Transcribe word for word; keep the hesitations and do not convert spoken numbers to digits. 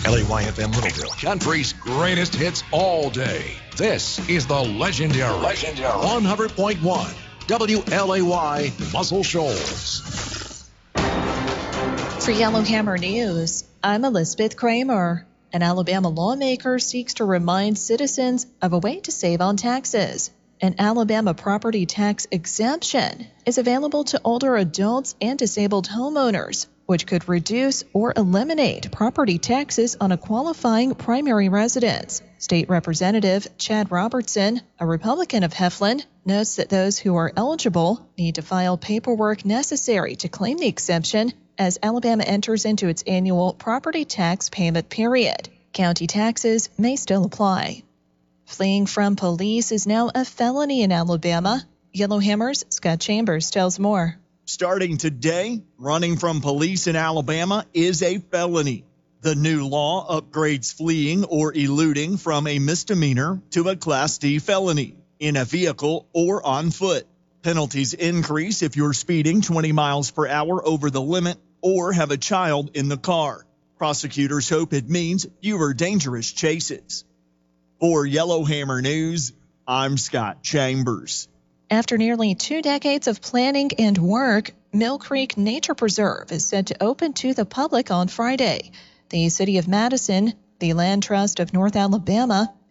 L A Y F M Littleville, country's greatest hits all day. This is the legendary, legendary one hundred point one W L A Y Muscle Shoals. For Yellowhammer News, I'm Elizabeth Kramer. An Alabama lawmaker seeks to remind citizens of a way to save on taxes. An Alabama property tax exemption is available to older adults and disabled homeowners, which could reduce or eliminate property taxes on a qualifying primary residence. State Representative Chad Robertson, a Republican of Heflin, notes that those who are eligible need to file paperwork necessary to claim the exemption as Alabama enters into its annual property tax payment period. County taxes may still apply. Fleeing from police is now a felony in Alabama. Yellowhammer's Scott Chambers tells more. Starting today, running from police in Alabama is a felony. The new law upgrades fleeing or eluding from a misdemeanor to a Class D felony in a vehicle or on foot. Penalties increase if you're speeding twenty miles per hour over the limit or have a child in the car. Prosecutors hope it means fewer dangerous chases. For Yellowhammer News, I'm Scott Chambers. After nearly two decades of planning and work, Mill Creek Nature Preserve is set to open to the public on Friday. The City of Madison, the Land Trust of North Alabama,